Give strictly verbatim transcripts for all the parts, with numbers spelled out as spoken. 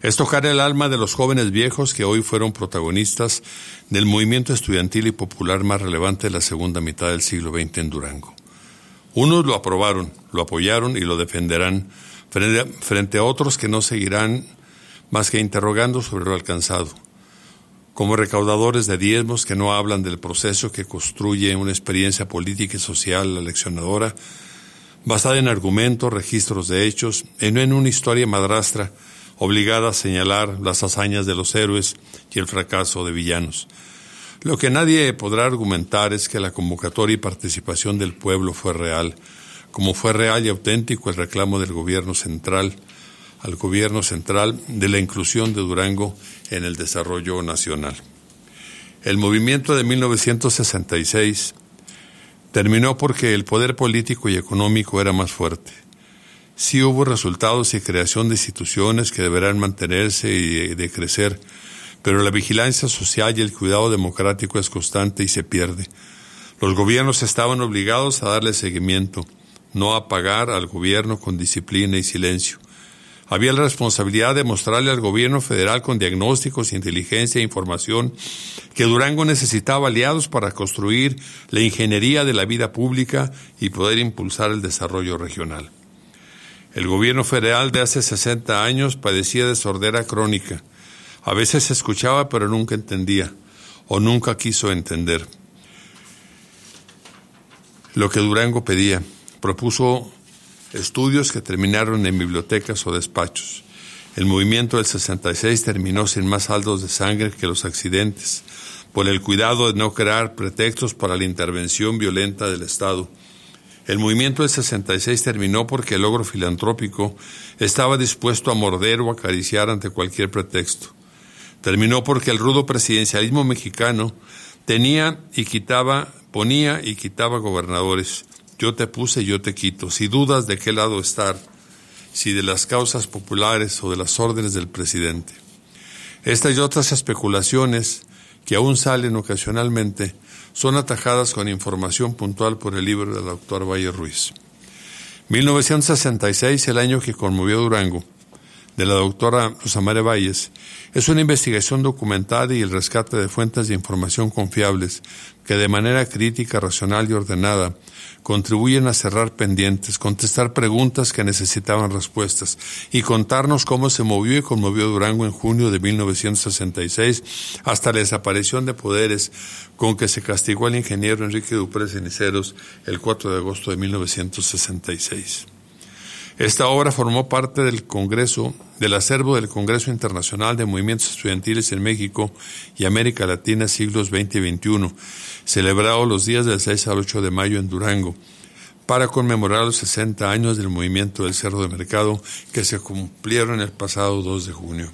Es tocar el alma de los jóvenes viejos que hoy fueron protagonistas del movimiento estudiantil y popular más relevante de la segunda mitad del siglo veinte en Durango. Unos lo aprobaron, lo apoyaron y lo defenderán, frente a otros que no seguirán más que interrogando sobre lo alcanzado, como recaudadores de diezmos que no hablan del proceso que construye una experiencia política y social aleccionadora, basada en argumentos, registros de hechos, y no en una historia madrastra obligada a señalar las hazañas de los héroes y el fracaso de villanos. Lo que nadie podrá argumentar es que la convocatoria y participación del pueblo fue real, como fue real y auténtico el reclamo del gobierno central, al gobierno central de la inclusión de Durango en el desarrollo nacional. El movimiento de mil novecientos sesenta y seis terminó porque el poder político y económico era más fuerte. Sí hubo resultados y creación de instituciones que deberán mantenerse y de crecer, pero la vigilancia social y el cuidado democrático es constante y se pierde. Los gobiernos estaban obligados a darle seguimiento, no a pagar al gobierno con disciplina y silencio. Había la responsabilidad de mostrarle al gobierno federal con diagnósticos, inteligencia e información que Durango necesitaba aliados para construir la ingeniería de la vida pública y poder impulsar el desarrollo regional. El gobierno federal de hace sesenta años padecía de sordera crónica. A veces escuchaba pero nunca entendía o nunca quiso entender lo que Durango pedía. Propuso estudios que terminaron en bibliotecas o despachos. El movimiento del sesenta y seis terminó sin más saldos de sangre que los accidentes, por el cuidado de no crear pretextos para la intervención violenta del Estado. El movimiento del sesenta y seis terminó porque el logro filantrópico estaba dispuesto a morder o acariciar ante cualquier pretexto. Terminó porque el rudo presidencialismo mexicano tenía y quitaba, ponía y quitaba gobernadores. Yo te puse, yo te quito, si dudas de qué lado estar, si de las causas populares o de las órdenes del presidente. Estas y otras especulaciones, que aún salen ocasionalmente, son atajadas con información puntual por el libro del doctor Valle Ruiz. mil novecientos sesenta y seis, el año que conmovió Durango, de la doctora Rosa María Valles, es una investigación documentada y el rescate de fuentes de información confiables que de manera crítica, racional y ordenada contribuyen a cerrar pendientes, contestar preguntas que necesitaban respuestas y contarnos cómo se movió y conmovió Durango en junio de mil novecientos sesenta y seis hasta la desaparición de poderes con que se castigó al ingeniero Enrique Dupré Ceniceros el cuatro de agosto de mil novecientos sesenta y seis. Esta obra formó parte del Congreso, del acervo del Congreso Internacional de Movimientos Estudiantiles en México y América Latina siglos veinte y veintiuno, celebrado los días del seis al ocho de mayo en Durango, para conmemorar los sesenta años del movimiento del Cerro de Mercado que se cumplieron el pasado dos de junio.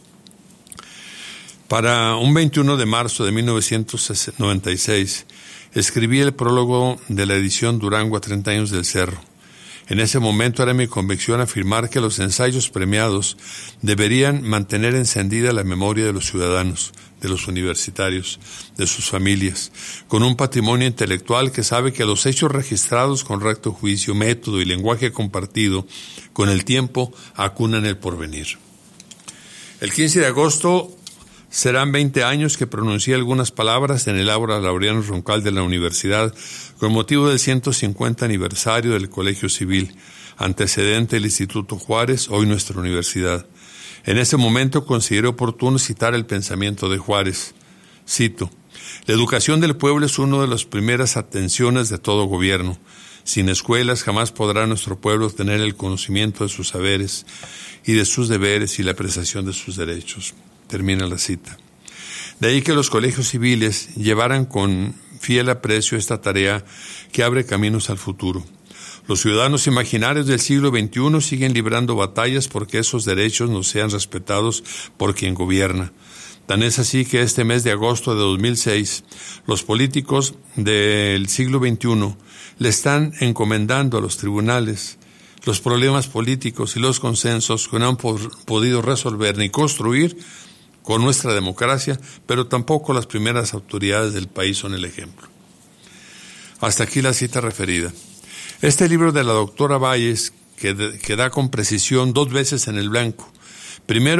Para un veintiuno de marzo de mil novecientos noventa y seis, escribí el prólogo de la edición Durango a treinta años del Cerro. En ese momento era mi convicción afirmar que los ensayos premiados deberían mantener encendida la memoria de los ciudadanos, de los universitarios, de sus familias, con un patrimonio intelectual que sabe que los hechos registrados con recto juicio, método y lenguaje compartido, con el tiempo acunan el porvenir. El quince de agosto serán veinte años que pronuncié algunas palabras en el Aula Laureano Roncal de la Universidad con motivo del ciento cincuenta aniversario del Colegio Civil, antecedente del Instituto Juárez, hoy nuestra universidad. En ese momento consideré oportuno citar el pensamiento de Juárez. Cito: la educación del pueblo es una de las primeras atenciones de todo gobierno. Sin escuelas jamás podrá nuestro pueblo tener el conocimiento de sus saberes y de sus deberes y la apreciación de sus derechos. Termina la cita. De ahí que los colegios civiles llevaran con fiel aprecio esta tarea que abre caminos al futuro. Los ciudadanos imaginarios del siglo veintiuno siguen librando batallas porque esos derechos no sean respetados por quien gobierna. Tan es así que este mes de agosto de dos mil seis, los políticos del siglo veintiuno le están encomendando a los tribunales los problemas políticos y los consensos que no han podido resolver ni construir con nuestra democracia, pero tampoco las primeras autoridades del país son el ejemplo. Hasta aquí la cita referida. Este libro de la doctora Valles, que, de, que da con precisión dos veces en el blanco, primero